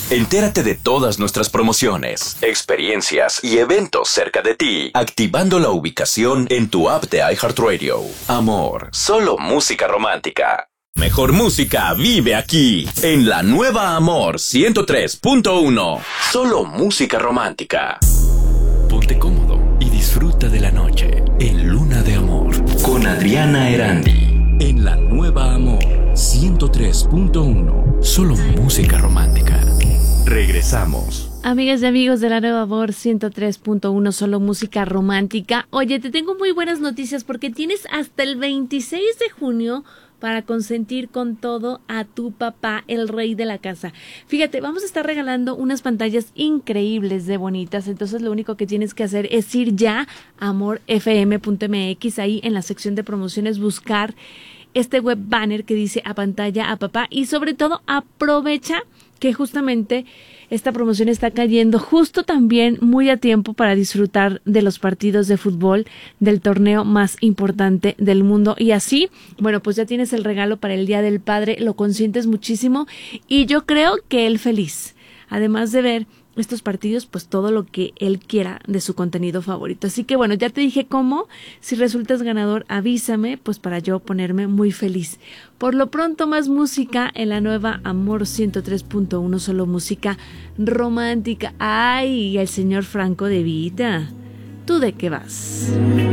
Entérate de todas nuestras promociones, experiencias y eventos cerca de ti, activando la ubicación en tu app de iHeartRadio. Amor, solo música romántica. Mejor música vive aquí, en la nueva Amor 103.1. Solo música romántica. Ponte cómodo y disfruta de la noche en Luna de Amor con Adriana Erandi. En la nueva Amor 103.1. Solo música romántica. Regresamos. Amigas y amigos de la Nueva Amor 103.1, solo música romántica. Oye, te tengo muy buenas noticias porque tienes hasta el 26 de junio para consentir con todo a tu papá, el rey de la casa. Fíjate, vamos a estar regalando unas pantallas increíbles de bonitas, entonces lo único que tienes que hacer es ir ya a amorfm.mx, ahí en la sección de promociones buscar este web banner que dice a pantalla a papá y sobre todo aprovecha que justamente esta promoción está cayendo justo también muy a tiempo para disfrutar de los partidos de fútbol del torneo más importante del mundo. Y así, bueno, pues ya tienes el regalo para el Día del Padre, lo consientes muchísimo y yo creo que él feliz. Además de ver estos partidos, pues todo lo que él quiera de su contenido favorito. Así que bueno, ya te dije cómo. Si resultas ganador, avísame, pues para yo ponerme muy feliz. Por lo pronto, más música en la nueva Amor 103.1, solo música romántica. Ay, el señor Franco de Vita. ¿Tú de qué vas?